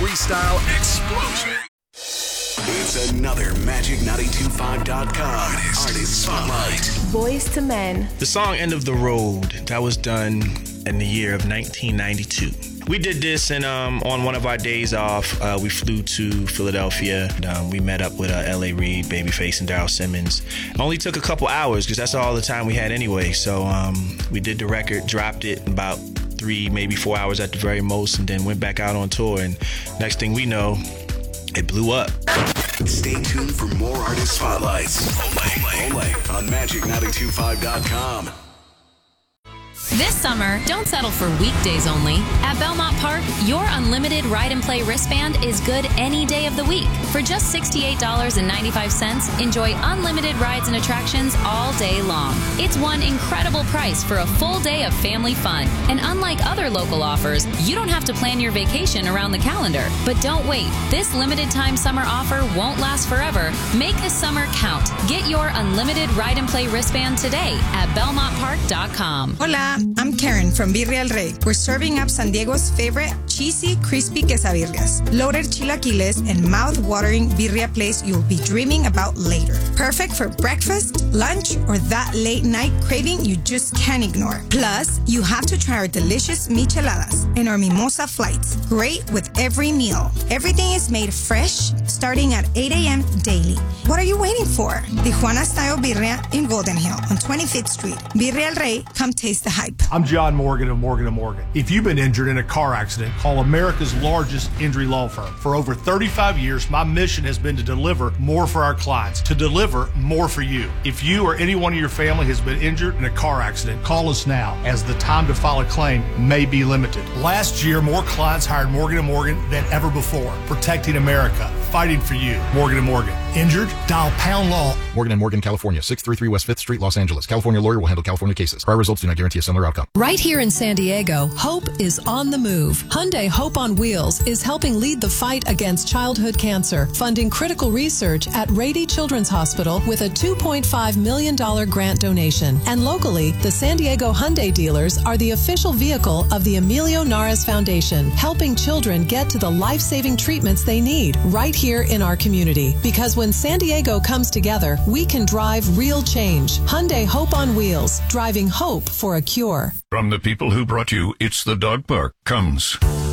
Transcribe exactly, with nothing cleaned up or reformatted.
freestyle explosion. It's another Magic nine two five dot com Artist, Artist Spotlight. Boys to Men. The song End of the Road, that was done in the year of nineteen ninety-two. We did this and um, on one of our days off, uh, we flew to Philadelphia. And, um, we met up with uh, L A Reid, Babyface, and Daryl Simmons. It only took a couple hours because that's all the time we had anyway. So um, we did the record, dropped it in about three, maybe four hours at the very most, and then went back out on tour. And next thing we know, it blew up. Stay tuned for more Artist Spotlights. Only, only on Magic nine two five dot com. This summer, don't settle for weekdays only. At Belmont Park, your unlimited ride and play wristband is good any day of the week. For just sixty-eight dollars and ninety-five cents, enjoy unlimited rides and attractions all day long. It's one incredible price for a full day of family fun. And unlike other local offers, you don't have to plan your vacation around the calendar. But don't wait. This limited time summer offer won't last forever. Make this summer count. Get your unlimited ride and play wristband today at belmont park dot com. Hola, I'm Karen from Birria El Rey. We're serving up San Diego's favorite cheesy, crispy quesabirrias, loaded chilaquiles, and mouth-watering birria place you'll be dreaming about later. Perfect for breakfast, lunch, or that late-night craving you just can't ignore. Plus, you have to try our delicious micheladas and our mimosa flights. Great with every meal. Everything is made fresh, starting at eight a.m. daily. What are you waiting for? Tijuana-style birria in Golden Hill on twenty-fifth Street. Birria El Rey, come taste the hype. I'm John Morgan of Morgan and Morgan. If you've been injured in a car accident, call America's largest injury law firm. For over thirty-five years, my mission has been to deliver more for our clients, to deliver more for you. If you or anyone in your family has been injured in a car accident, call us now, as the time to file a claim may be limited. Last year, more clients hired Morgan and Morgan than ever before, protecting America, fighting for you. Morgan and Morgan. Injured? Dial pound law. Morgan and Morgan, California, six thirty-three West fifth Street, Los Angeles. California lawyer will handle California cases. Prior results do not guarantee a similar outcome. Right here in San Diego, hope is on the move. Hyundai Hope on Wheels is helping lead the fight against childhood cancer, funding critical research at Rady Children's Hospital with a two point five million dollars grant donation. And locally, the San Diego Hyundai dealers are the official vehicle of the Emilio Naras Foundation, helping children get to the life-saving treatments they need right here in our community. Because when San Diego comes together, we can drive real change. Hyundai Hope on Wheels, driving hope for a cure. From the people who brought you It's the Dog Park comes